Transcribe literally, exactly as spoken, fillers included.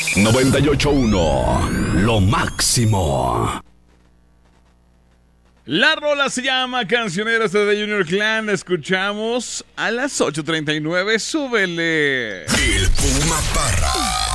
noventa y ocho punto uno, lo máximo. La rola se llama Cancioneros de The Junior Clan. La escuchamos a las ocho treinta y nueve. Súbele. El Puma Parra.